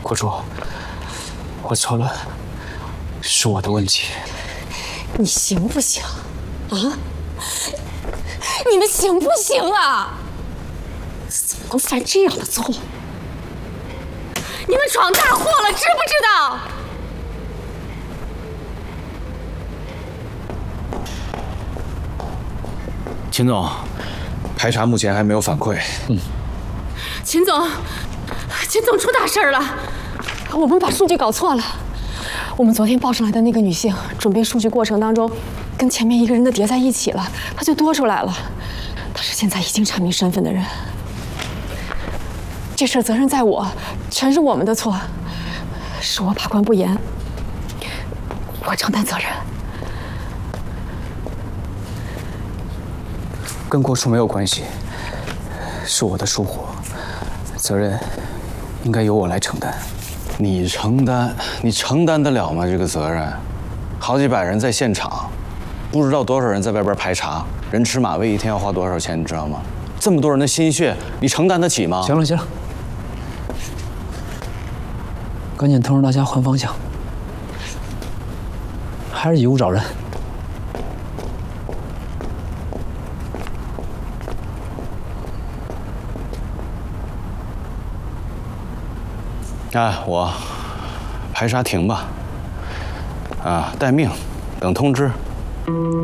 国主，我错了，是我的问题。 你行不行？啊？你们行不行啊？怎么能犯这样的错？你们闯大祸了，知不知道？ 秦总，排查目前还没有反馈。 秦总出大事了！我们把数据搞错了。我们昨天报上来的那个女性，准备数据过程当中，跟前面一个人的叠在一起了，她就多出来了。她是现在已经查明身份的人。这事儿责任在我，全是我们的错，是我把关不严，我承担责任。 跟国主没有关系，是我的疏忽，责任应该由我来承担。 你承担？你承担得了吗？这个责任，好几百人在现场，不知道多少人在外边排查，人吃马喂一天要花多少钱，你知道吗？这么多人的心血，你承担得起吗？ 行了行了，赶紧通知大家换方向，还是以物找人。 我排查停吧，待命，等通知。